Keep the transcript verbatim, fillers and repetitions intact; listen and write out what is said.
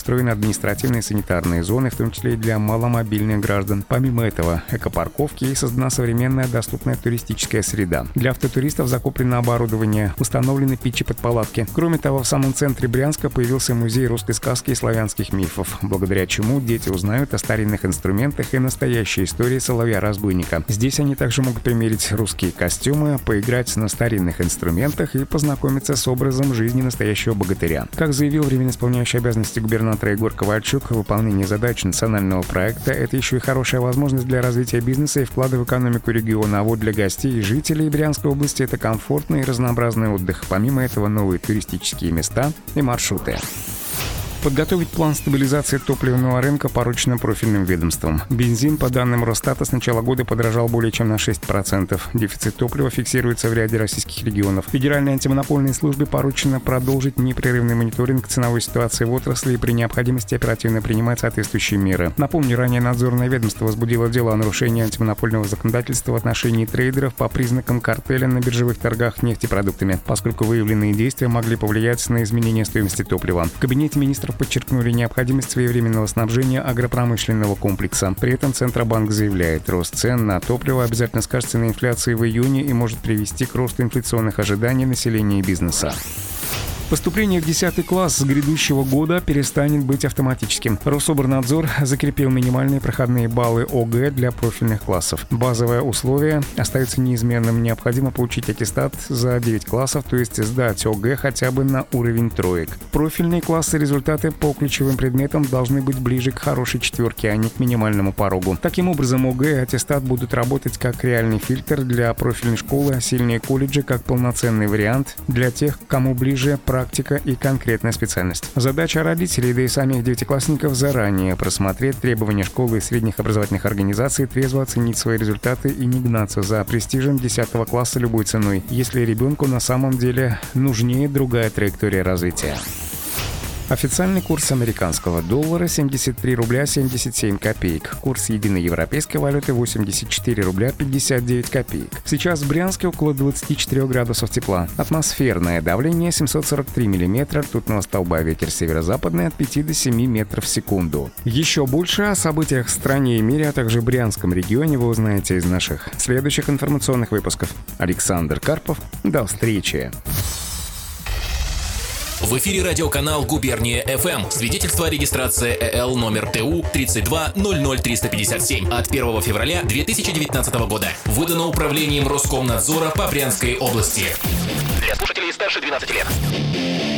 обустроены административные и санитарные зоны, в том числе и для маломобильных граждан. Помимо этого, экопарковки и создана современная доступная туристическая среда. Для автотуристов закуплено оборудование, установлены печи под палатки. Кроме того, в самом центре Брянска появился музей русской сказки и славянских мифов, благодаря чему дети узнают о старинных инструментах и настоящей истории соловья-разбойника. Здесь они также могут примерить русские костюмы, поиграть на старинных инструментах и познакомиться с образом жизни настоящего богатыря. Как заявил временно исполняющий обязанности губернатора Егор Ковальчук, выполнение задач национального проекта – это еще и хорошая возможность для развития бизнеса и вклада в экономику региона, а вот для гостей и жителей Брянской области это комфортный и разнообразный отдых. Помимо этого, новые туристические места и маршруты. Подготовить план стабилизации топливного рынка поручено профильным ведомством. Бензин, по данным Росстата, с начала года подорожал более чем на шесть процентов. Дефицит топлива фиксируется в ряде российских регионов. Федеральной антимонопольной службе поручено продолжить непрерывный мониторинг ценовой ситуации в отрасли и при необходимости оперативно принимать соответствующие меры. Напомню, ранее надзорное ведомство возбудило дело о нарушении антимонопольного законодательства в отношении трейдеров по признакам картеля на биржевых торгах нефтепродуктами, поскольку выявленные действия могли повлиять на изменение стоимости топлива. В кабинете министров подчеркнули необходимость своевременного снабжения агропромышленного комплекса. При этом Центробанк заявляет, рост цен на топливо обязательно скажется на инфляции в июне и может привести к росту инфляционных ожиданий населения и бизнеса. Поступление в десятый класс с грядущего года перестанет быть автоматическим. Рособорнадзор закрепил минимальные проходные баллы ОГЭ для профильных классов. Базовое условие остается неизменным. Необходимо получить аттестат за девять классов, то есть сдать ОГЭ хотя бы на уровень троек. Профильные классы результаты по ключевым предметам должны быть ближе к хорошей четверке, а не к минимальному порогу. Таким образом, ОГЭ и аттестат будут работать как реальный фильтр для профильной школы, а сильные колледжи как полноценный вариант для тех, кому ближе практика. Практика и конкретная специальность. Задача родителей, да и самих девятиклассников заранее просмотреть требования школы и средних образовательных организаций, трезво оценить свои результаты и не гнаться за престижем десятого класса любой ценой, если ребенку на самом деле нужнее другая траектория развития. Официальный курс американского доллара семьдесят три рубля семьдесят семь копеек. Курс единой европейской валюты восемьдесят четыре рубля пятьдесят девять копеек. Сейчас в Брянске около двадцать четыре градусов тепла. Атмосферное давление семьсот сорок три миллиметра ртутного столба. Ветер северо-западный от пяти до семи метров в секунду. Еще больше о событиях в стране и мире, а также Брянском регионе вы узнаете из наших следующих информационных выпусков. Александр Карпов. До встречи. В эфире радиоканал «Губерния эф эм». Свидетельство о регистрации ЭЛ номер ТУ тридцать два ноль ноль триста пятьдесят семь от первого февраля две тысячи девятнадцатого года. Выдано управлением Роскомнадзора по Брянской области. Для слушателей старше двенадцати лет.